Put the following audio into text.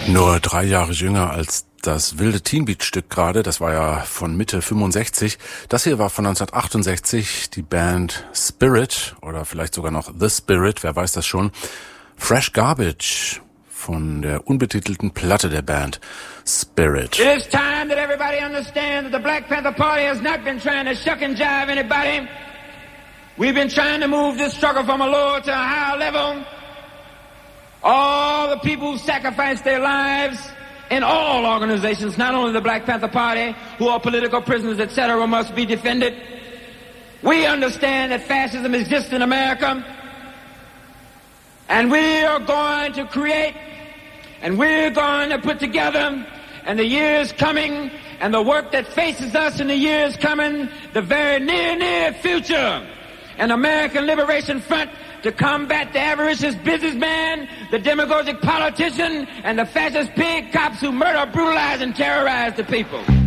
Nur 3 Jahre jünger als das wilde Teen Beat Stück gerade, das war ja von Mitte 65. Das hier war von 1968, die Band Spirit oder vielleicht sogar noch The Spirit, wer weiß das schon. Fresh Garbage von der unbetitelten Platte der Band Spirit. It is time that everybody understands that the Black Panther Party has not been trying to shuck and jive anybody. We've been trying to move this struggle from a lower to a higher level. All the people who sacrificed their lives in all organizations, not only the Black Panther Party, who are political prisoners, etc., must be defended. We understand that fascism exists in America, and we are going to create, and we're going to put together, and the years coming, and the work that faces us in the years coming, the very near future, an American Liberation Front to combat the avaricious businessman, the demagogic politician, and the fascist pig cops who murder, brutalize, and terrorize the people.